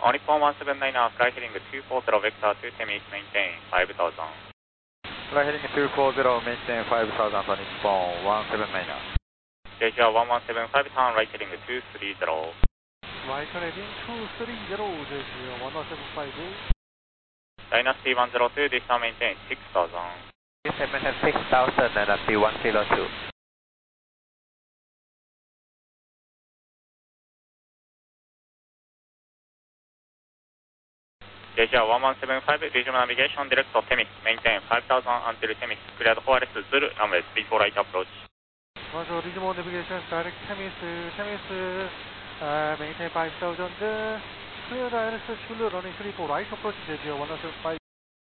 Onippon 179 now, fly heading 240 vector to Temis, maintain 5000. Fly heading 240, maintain 5000 on Nippon 179 now. Asia 1175, turn right heading 230. Right heading 230, Asia 1175. Dynasty 102, this time maintain 6000. Yes, I maintain 6000 and Dynasty 102. Asia 1175, visual navigation direct to Temis, maintain 5000 until Temis, cleared for RS 0, runway 34 right approach. Roger, visual navigation direct Temis, maintain 5000, clear ILS 2, running 34 right approach, Asia 1175.